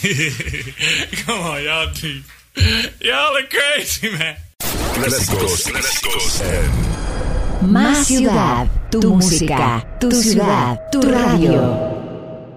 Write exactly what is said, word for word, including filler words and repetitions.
Come on, y'all. Y'all are crazy, man. Clásicos, clásicos. Más ciudad, tu música, tu ciudad, tu radio.